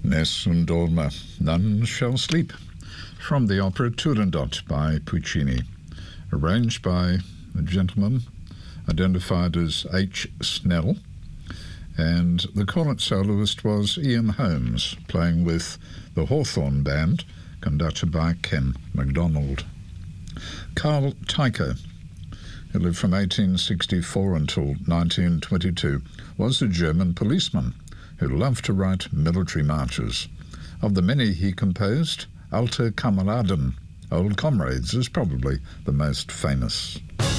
Nessun dorma, none shall sleep, from the opera Turandot by Puccini, arranged by a gentleman identified as H. Snell, and the cornet soloist was Ian Holmes, playing with the Hawthorne Band, conducted by Ken MacDonald. Carl Tycho, who lived from 1864 until 1922, was a German policeman who loved to write military marches. Of the many he composed, Alte Kameraden, Old Comrades, is probably the most famous.